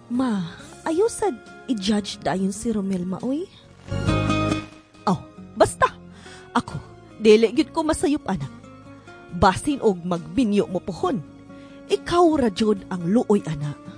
Ma, ayaw sad i-judge dayon si Romel maoy. Oh, basta. Ako, dili gyud ko masayop anak. Basin og magbinyo mo pohon. Ikaw ra jud ang luoy anak.